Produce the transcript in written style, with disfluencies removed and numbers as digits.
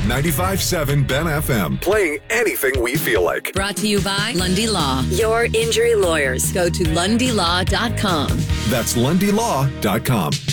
95.7 Ben FM. Playing anything we feel like. Brought to you by Lundy Law, your injury lawyers. Go to lundylaw.com. That's lundylaw.com.